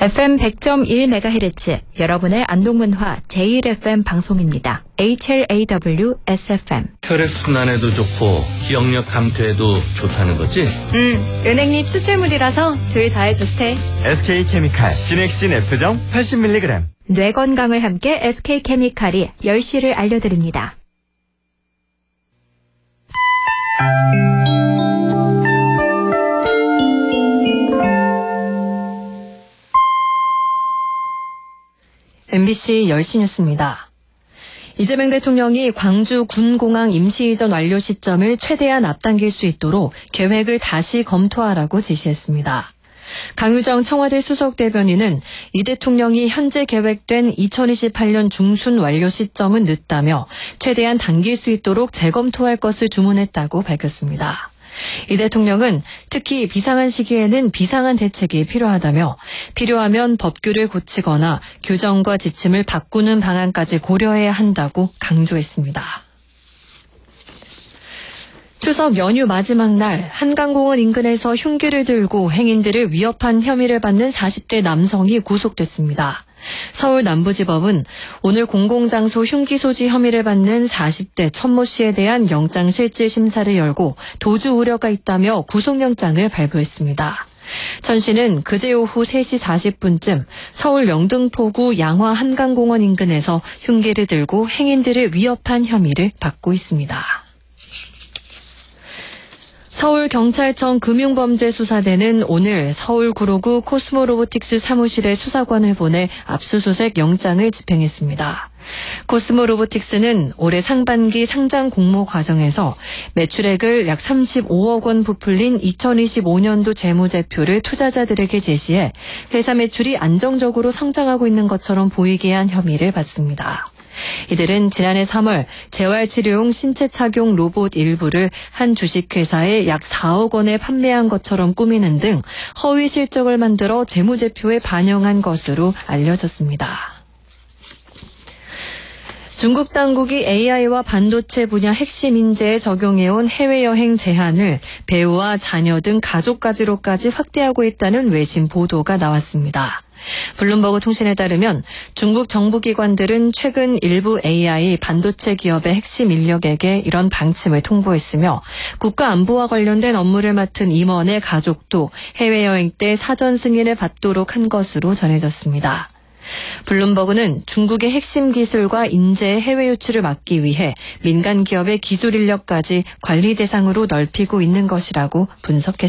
FM 100.1MHz 여러분의 안동문화 제1FM 방송입니다. HLAW SFM. 혈액순환에도 좋고 기억력 감퇴에도 좋다는 거지? 은행잎 추출물이라서 주위 다에 좋대. SK케미칼 기넥신 F정 80mg. 뇌 건강을 함께 SK케미칼이 10시를 알려드립니다. MBC 10시 뉴스입니다. 이재명 대통령이 광주 군공항 임시이전 완료 시점을 최대한 앞당길 수 있도록 계획을 다시 검토하라고 지시했습니다. 강유정 청와대 수석대변인은 이 대통령이 현재 계획된 2028년 중순 완료 시점은 늦다며 최대한 당길 수 있도록 재검토할 것을 주문했다고 밝혔습니다. 이 대통령은 특히 비상한 시기에는 비상한 대책이 필요하다며 필요하면 법규를 고치거나 규정과 지침을 바꾸는 방안까지 고려해야 한다고 강조했습니다. 추석 연휴 마지막 날 한강공원 인근에서 흉기를 들고 행인들을 위협한 혐의를 받는 40대 남성이 구속됐습니다. 서울 남부지법은 오늘 공공장소 흉기 소지 혐의를 받는 40대 천모 씨에 대한 영장실질 심사를 열고 도주 우려가 있다며 구속영장을 발부했습니다. 천 씨는 그제 오후 3시 40분쯤 서울 영등포구 양화 한강공원 인근에서 흉기를 들고 행인들을 위협한 혐의를 받고 있습니다. 서울경찰청 금융범죄수사대는 오늘 서울구로구 코스모로보틱스 사무실에 수사관을 보내 압수수색 영장을 집행했습니다. 코스모로보틱스는 올해 상반기 상장 공모 과정에서 매출액을 약 35억 원 부풀린 2025년도 재무제표를 투자자들에게 제시해 회사 매출이 안정적으로 성장하고 있는 것처럼 보이게 한 혐의를 받습니다. 이들은 지난해 3월 재활치료용 신체 착용 로봇 일부를 한 주식회사에 약 4억 원에 판매한 것처럼 꾸미는 등 허위 실적을 만들어 재무제표에 반영한 것으로 알려졌습니다. 중국 당국이 AI와 반도체 분야 핵심 인재에 적용해온 해외여행 제한을 배우와 자녀 등 가족까지로까지 확대하고 있다는 외신 보도가 나왔습니다. 블룸버그 통신에 따르면 중국 정부기관들은 최근 일부 AI 반도체 기업의 핵심 인력에게 이런 방침을 통보했으며 국가안보와 관련된 업무를 맡은 임원의 가족도 해외여행 때 사전 승인을 받도록 한 것으로 전해졌습니다. 블룸버그는 중국의 핵심 기술과 인재의 해외 유출을 막기 위해 민간 기업의 기술 인력까지 관리 대상으로 넓히고 있는 것이라고 분석했습니다.